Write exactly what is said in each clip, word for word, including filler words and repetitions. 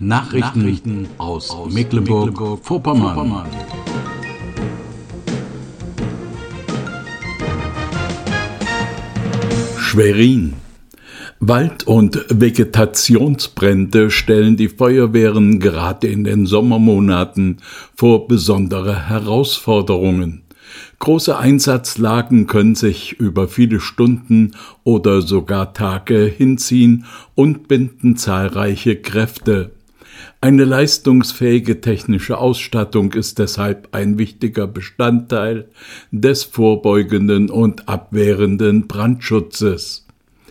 Nachrichten, Nachrichten aus, aus Mecklenburg-Vorpommern. Mecklenburg Schwerin. Wald- und Vegetationsbrände stellen die Feuerwehren gerade in den Sommermonaten vor besondere Herausforderungen. Große Einsatzlagen können sich über viele Stunden oder sogar Tage hinziehen und binden zahlreiche Kräfte. Eine leistungsfähige technische Ausstattung ist deshalb ein wichtiger Bestandteil des vorbeugenden und abwehrenden Brandschutzes.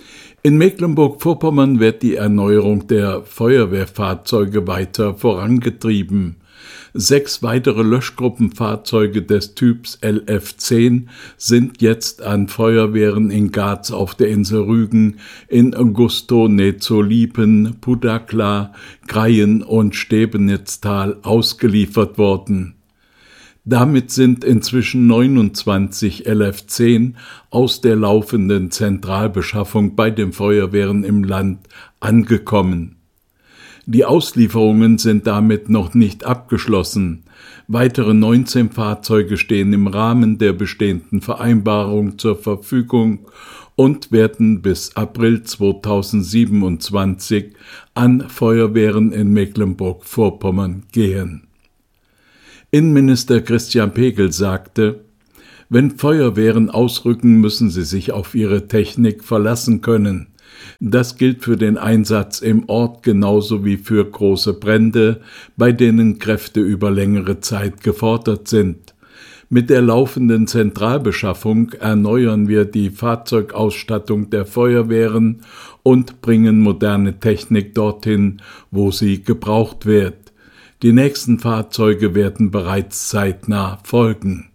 In Mecklenburg-Vorpommern wird die Erneuerung der Feuerwehrfahrzeuge weiter vorangetrieben. Sechs weitere Löschgruppenfahrzeuge des Typs L F zehn sind jetzt an Feuerwehren in Garz auf der Insel Rügen, in Gustow-Nezzo-Liepen, Pudakla, Greien und Stebenitztal ausgeliefert worden. Damit sind inzwischen neunundzwanzig L F zehn aus der laufenden Zentralbeschaffung bei den Feuerwehren im Land angekommen. Die Auslieferungen sind damit noch nicht abgeschlossen. Weitere neunzehn Fahrzeuge stehen im Rahmen der bestehenden Vereinbarung zur Verfügung und werden bis April zweitausendsiebenundzwanzig an Feuerwehren in Mecklenburg-Vorpommern gehen. Innenminister Christian Pegel sagte: Wenn Feuerwehren ausrücken, müssen sie sich auf ihre Technik verlassen können. Das gilt für den Einsatz im Ort genauso wie für große Brände, bei denen Kräfte über längere Zeit gefordert sind. Mit der laufenden Zentralbeschaffung erneuern wir die Fahrzeugausstattung der Feuerwehren und bringen moderne Technik dorthin, wo sie gebraucht wird. Die nächsten Fahrzeuge werden bereits zeitnah folgen.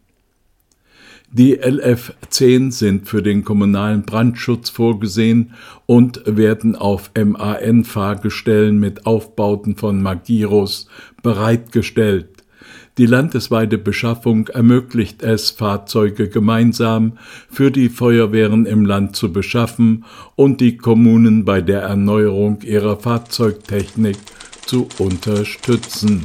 Die L F zehn sind für den kommunalen Brandschutz vorgesehen und werden auf M A N-Fahrgestellen mit Aufbauten von Magirus bereitgestellt. Die landesweite Beschaffung ermöglicht es, Fahrzeuge gemeinsam für die Feuerwehren im Land zu beschaffen und die Kommunen bei der Erneuerung ihrer Fahrzeugtechnik zu unterstützen.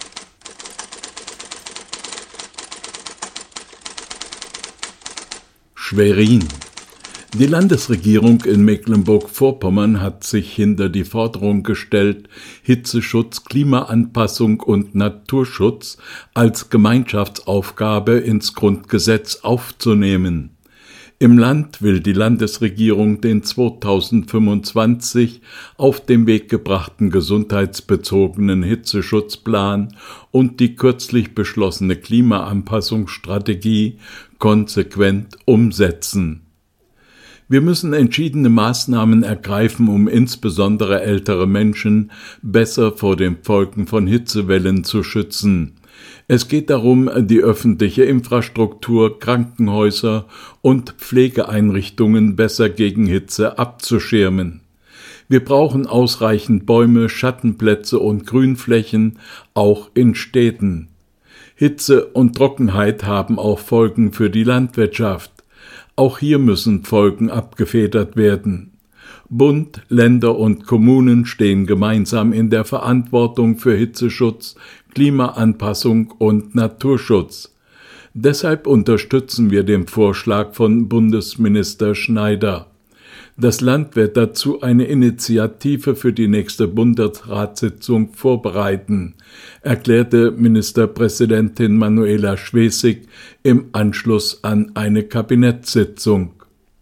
Schwerin. Die Landesregierung in Mecklenburg-Vorpommern hat sich hinter die Forderung gestellt, Hitzeschutz, Klimaanpassung und Naturschutz als Gemeinschaftsaufgabe ins Grundgesetz aufzunehmen. Im Land will die Landesregierung den zweitausendfünfundzwanzig auf den Weg gebrachten gesundheitsbezogenen Hitzeschutzplan und die kürzlich beschlossene Klimaanpassungsstrategie konsequent umsetzen. Wir müssen entschiedene Maßnahmen ergreifen, um insbesondere ältere Menschen besser vor den Folgen von Hitzewellen zu schützen. Es geht darum, die öffentliche Infrastruktur, Krankenhäuser und Pflegeeinrichtungen besser gegen Hitze abzuschirmen. Wir brauchen ausreichend Bäume, Schattenplätze und Grünflächen, auch in Städten. Hitze und Trockenheit haben auch Folgen für die Landwirtschaft. Auch hier müssen Folgen abgefedert werden. Bund, Länder und Kommunen stehen gemeinsam in der Verantwortung für Hitzeschutz, Klimaanpassung und Naturschutz. Deshalb unterstützen wir den Vorschlag von Bundesminister Schneider. Das Land wird dazu eine Initiative für die nächste Bundesratssitzung vorbereiten, erklärte Ministerpräsidentin Manuela Schwesig im Anschluss an eine Kabinettssitzung.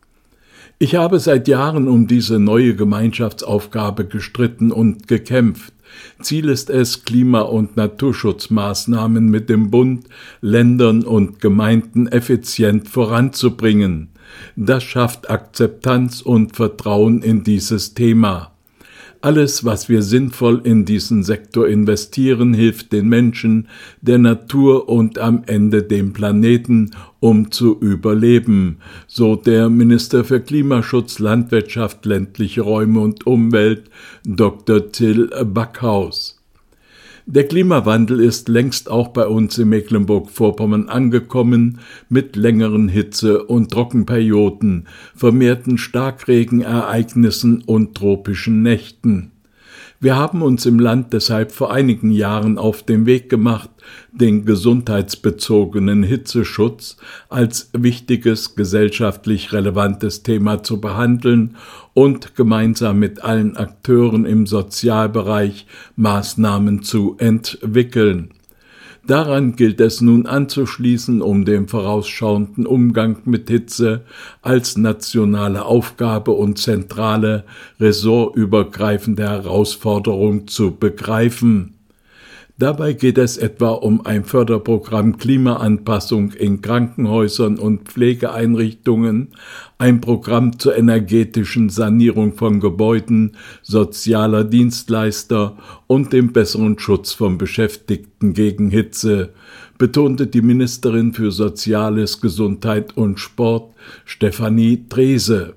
Ich habe seit Jahren um diese neue Gemeinschaftsaufgabe gestritten und gekämpft. Ziel ist es, Klima- und Naturschutzmaßnahmen mit dem Bund, Ländern und Gemeinden effizient voranzubringen. Das schafft Akzeptanz und Vertrauen in dieses Thema. Alles, was wir sinnvoll in diesen Sektor investieren, hilft den Menschen, der Natur und am Ende dem Planeten, um zu überleben, so der Minister für Klimaschutz, Landwirtschaft, ländliche Räume und Umwelt, Doktor Till Backhaus. Der Klimawandel ist längst auch bei uns in Mecklenburg-Vorpommern angekommen, mit längeren Hitze- und Trockenperioden, vermehrten Starkregenereignissen und tropischen Nächten. Wir haben uns im Land deshalb vor einigen Jahren auf den Weg gemacht, den gesundheitsbezogenen Hitzeschutz als wichtiges gesellschaftlich relevantes Thema zu behandeln und gemeinsam mit allen Akteuren im Sozialbereich Maßnahmen zu entwickeln. Daran gilt es nun anzuschließen, um den vorausschauenden Umgang mit Hitze als nationale Aufgabe und zentrale, ressortübergreifende Herausforderung zu begreifen. Dabei geht es etwa um ein Förderprogramm Klimaanpassung in Krankenhäusern und Pflegeeinrichtungen, ein Programm zur energetischen Sanierung von Gebäuden, sozialer Dienstleister und dem besseren Schutz von Beschäftigten gegen Hitze, betonte die Ministerin für Soziales, Gesundheit und Sport, Stefanie Drese.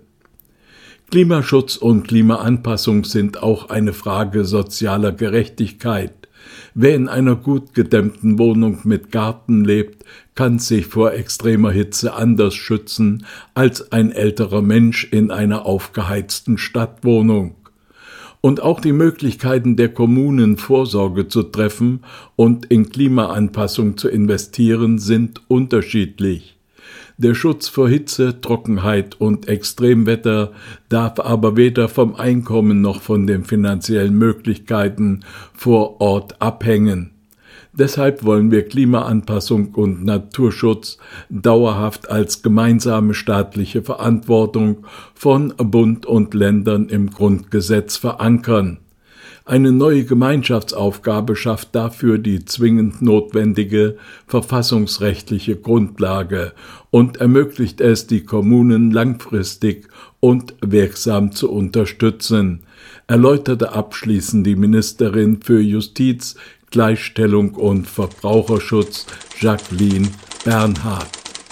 Klimaschutz und Klimaanpassung sind auch eine Frage sozialer Gerechtigkeit. Wer in einer gut gedämmten Wohnung mit Garten lebt, kann sich vor extremer Hitze anders schützen als ein älterer Mensch in einer aufgeheizten Stadtwohnung. Und auch die Möglichkeiten der Kommunen, Vorsorge zu treffen und in Klimaanpassung zu investieren, sind unterschiedlich. Der Schutz vor Hitze, Trockenheit und Extremwetter darf aber weder vom Einkommen noch von den finanziellen Möglichkeiten vor Ort abhängen. Deshalb wollen wir Klimaanpassung und Naturschutz dauerhaft als gemeinsame staatliche Verantwortung von Bund und Ländern im Grundgesetz verankern. Eine neue Gemeinschaftsaufgabe schafft dafür die zwingend notwendige verfassungsrechtliche Grundlage und ermöglicht es, die Kommunen langfristig und wirksam zu unterstützen, erläuterte abschließend die Ministerin für Justiz, Gleichstellung und Verbraucherschutz Jacqueline Bernhard.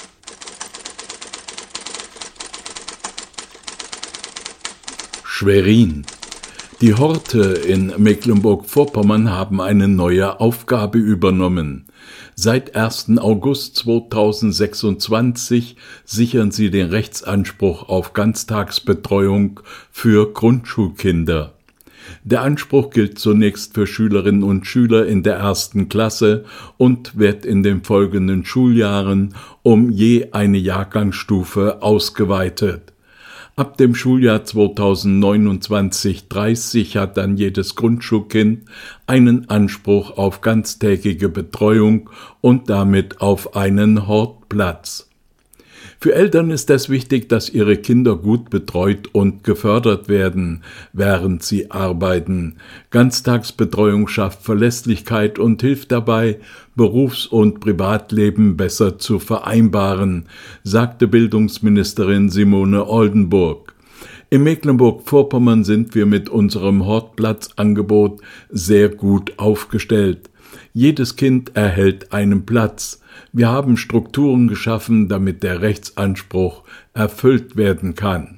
Schwerin. Die Horte in Mecklenburg-Vorpommern haben eine neue Aufgabe übernommen. Seit ersten August zweitausendsechsundzwanzig sichern sie den Rechtsanspruch auf Ganztagsbetreuung für Grundschulkinder. Der Anspruch gilt zunächst für Schülerinnen und Schüler in der ersten Klasse und wird in den folgenden Schuljahren um je eine Jahrgangsstufe ausgeweitet. Ab dem Schuljahr zweitausendneunundzwanzig dreißig hat dann jedes Grundschulkind einen Anspruch auf ganztägige Betreuung und damit auf einen Hortplatz. Für Eltern ist es wichtig, dass ihre Kinder gut betreut und gefördert werden, während sie arbeiten. Ganztagsbetreuung schafft Verlässlichkeit und hilft dabei, Berufs- und Privatleben besser zu vereinbaren, sagte Bildungsministerin Simone Oldenburg. In Mecklenburg-Vorpommern sind wir mit unserem Hortplatzangebot sehr gut aufgestellt. Jedes Kind erhält einen Platz. Wir haben Strukturen geschaffen, damit der Rechtsanspruch erfüllt werden kann.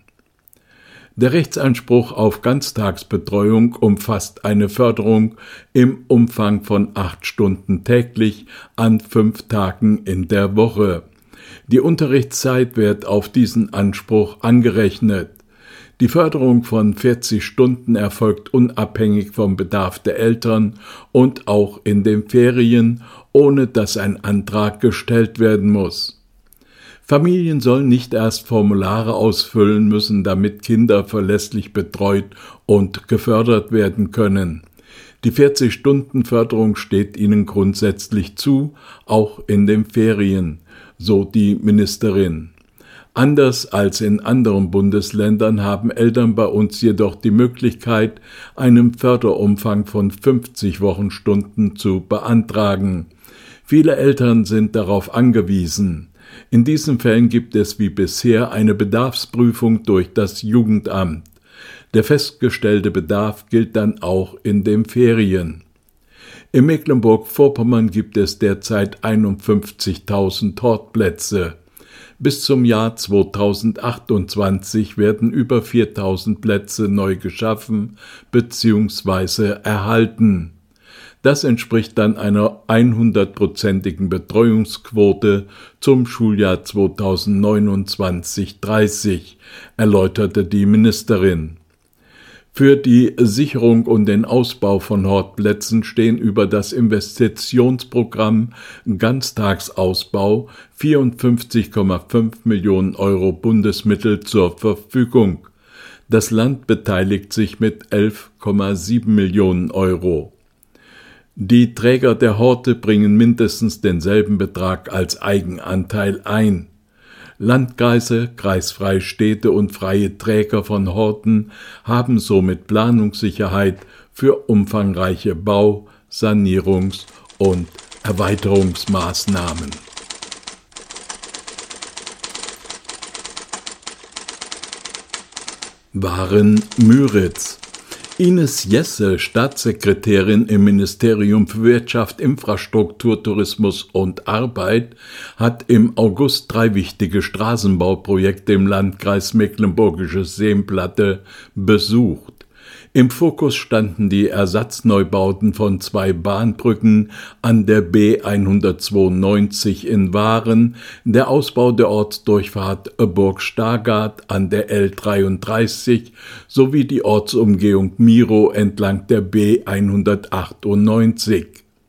Der Rechtsanspruch auf Ganztagsbetreuung umfasst eine Förderung im Umfang von acht Stunden täglich an fünf Tagen in der Woche. Die Unterrichtszeit wird auf diesen Anspruch angerechnet. Die Förderung von vierzig Stunden erfolgt unabhängig vom Bedarf der Eltern und auch in den Ferien, ohne dass ein Antrag gestellt werden muss. Familien sollen nicht erst Formulare ausfüllen müssen, damit Kinder verlässlich betreut und gefördert werden können. Die vierzig-Stunden-Förderung steht ihnen grundsätzlich zu, auch in den Ferien, so die Ministerin. Anders als in anderen Bundesländern haben Eltern bei uns jedoch die Möglichkeit, einen Förderumfang von fünfzig Wochenstunden zu beantragen. Viele Eltern sind darauf angewiesen. In diesen Fällen gibt es wie bisher eine Bedarfsprüfung durch das Jugendamt. Der festgestellte Bedarf gilt dann auch in den Ferien. In Mecklenburg-Vorpommern gibt es derzeit einundfünfzigtausend Hortplätze. Bis zum Jahr zweitausendachtundzwanzig werden über viertausend Plätze neu geschaffen bzw. erhalten. Das entspricht dann einer hundertprozentigen Betreuungsquote zum Schuljahr zweitausendneunundzwanzig dreißig, erläuterte die Ministerin. Für die Sicherung und den Ausbau von Hortplätzen stehen über das Investitionsprogramm Ganztagsausbau vierundfünfzig Komma fünf Millionen Euro Bundesmittel zur Verfügung. Das Land beteiligt sich mit elf Komma sieben Millionen Euro. Die Träger der Horte bringen mindestens denselben Betrag als Eigenanteil ein. Landkreise, kreisfreie Städte und freie Träger von Horten haben somit Planungssicherheit für umfangreiche Bau-, Sanierungs- und Erweiterungsmaßnahmen. Waren-Müritz. Ines Jesse, Staatssekretärin im Ministerium für Wirtschaft, Infrastruktur, Tourismus und Arbeit, hat im August drei wichtige Straßenbauprojekte im Landkreis Mecklenburgische Seenplatte besucht. Im Fokus standen die Ersatzneubauten von zwei Bahnbrücken an der B hundertzweiundneunzig in Waren, der Ausbau der Ortsdurchfahrt Burg Stargard an der L dreiunddreißig sowie die Ortsumgehung Miro entlang der B hundertachtundneunzig.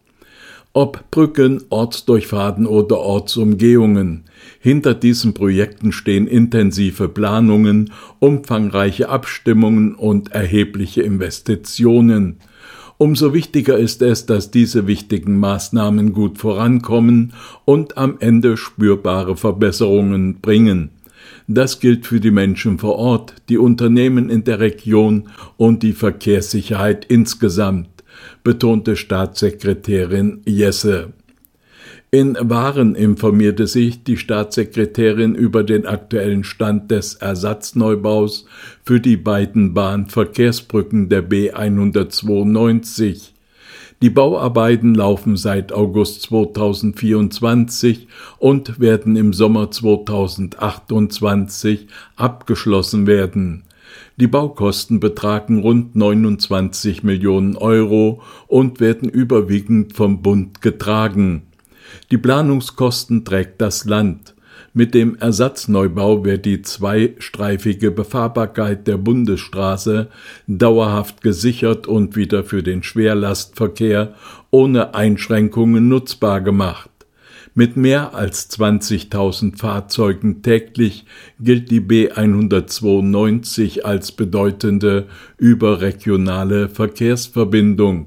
Ob Brücken, Ortsdurchfahrten oder Ortsumgehungen, hinter diesen Projekten stehen intensive Planungen, umfangreiche Abstimmungen und erhebliche Investitionen. Umso wichtiger ist es, dass diese wichtigen Maßnahmen gut vorankommen und am Ende spürbare Verbesserungen bringen. Das gilt für die Menschen vor Ort, die Unternehmen in der Region und die Verkehrssicherheit insgesamt, betonte Staatssekretärin Jesse. In Waren informierte sich die Staatssekretärin über den aktuellen Stand des Ersatzneubaus für die beiden Bahnverkehrsbrücken der B hundertzweiundneunzig. Die Bauarbeiten laufen seit August zweitausendvierundzwanzig und werden im Sommer zweitausendachtundzwanzig abgeschlossen werden. Die Baukosten betragen rund neunundzwanzig Millionen Euro und werden überwiegend vom Bund getragen. Die Planungskosten trägt das Land. Mit dem Ersatzneubau wird die zweistreifige Befahrbarkeit der Bundesstraße dauerhaft gesichert und wieder für den Schwerlastverkehr ohne Einschränkungen nutzbar gemacht. Mit mehr als zwanzigtausend Fahrzeugen täglich gilt die B hundertzweiundneunzig als bedeutende überregionale Verkehrsverbindung.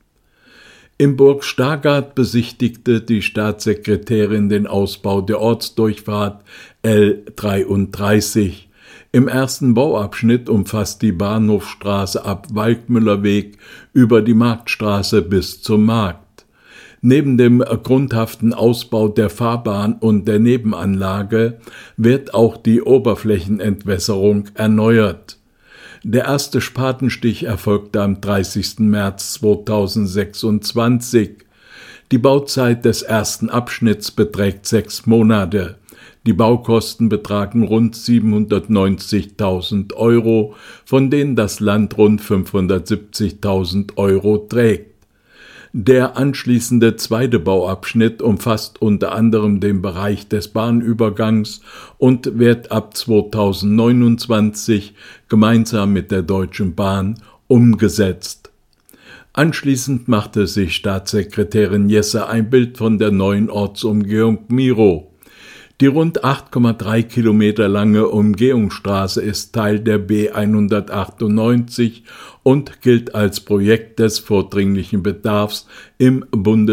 In Burg Stargard besichtigte die Staatssekretärin den Ausbau der Ortsdurchfahrt L dreiunddreißig. Im ersten Bauabschnitt umfasst die Bahnhofstraße ab Waldmüllerweg über die Marktstraße bis zum Markt. Neben dem grundhaften Ausbau der Fahrbahn und der Nebenanlage wird auch die Oberflächenentwässerung erneuert. Der erste Spatenstich erfolgte am dreißigsten März zweitausendsechsundzwanzig. Die Bauzeit des ersten Abschnitts beträgt sechs Monate. Die Baukosten betragen rund siebenhundertneunzigtausend Euro, von denen das Land rund fünfhundertsiebzigtausend Euro trägt. Der anschließende zweite Bauabschnitt umfasst unter anderem den Bereich des Bahnübergangs und wird ab zweitausendneunundzwanzig gemeinsam mit der Deutschen Bahn umgesetzt. Anschließend machte sich Staatssekretärin Jesse ein Bild von der neuen Ortsumgehung Miro. Die rund acht Komma drei Kilometer lange Umgehungsstraße ist Teil der B hundertachtundneunzig und gilt als Projekt des vordringlichen Bedarfs im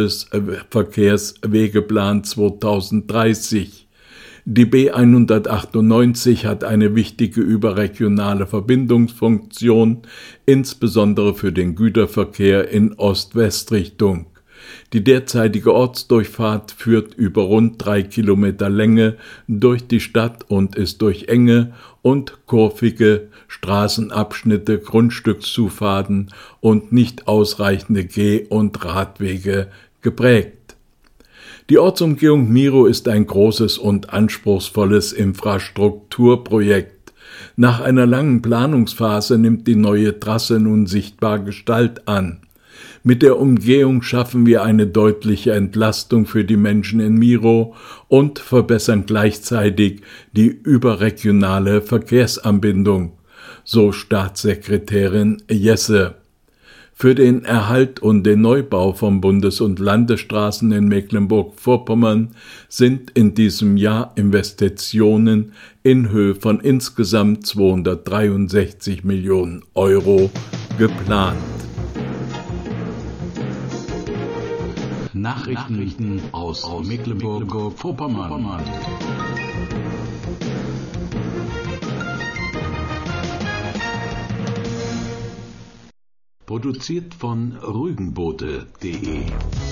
Bundesverkehrswegeplan zweitausenddreißig. Die B hundertachtundneunzig hat eine wichtige überregionale Verbindungsfunktion, insbesondere für den Güterverkehr in Ost-West-Richtung. Die derzeitige Ortsdurchfahrt führt über rund drei Kilometer Länge durch die Stadt und ist durch enge und kurvige Straßenabschnitte, Grundstückszufahrten und nicht ausreichende Geh- und Radwege geprägt. Die Ortsumgehung Miro ist ein großes und anspruchsvolles Infrastrukturprojekt. Nach einer langen Planungsphase nimmt die neue Trasse nun sichtbar Gestalt an. Mit der Umgehung schaffen wir eine deutliche Entlastung für die Menschen in Miro und verbessern gleichzeitig die überregionale Verkehrsanbindung. so Staatssekretärin Jesse. Für den Erhalt und den Neubau von Bundes- und Landesstraßen in Mecklenburg-Vorpommern sind in diesem Jahr Investitionen in Höhe von insgesamt zweihundertdreiundsechzig Millionen Euro geplant. Nachrichten aus Mecklenburg-Vorpommern. Produziert von Rügenboote punkt de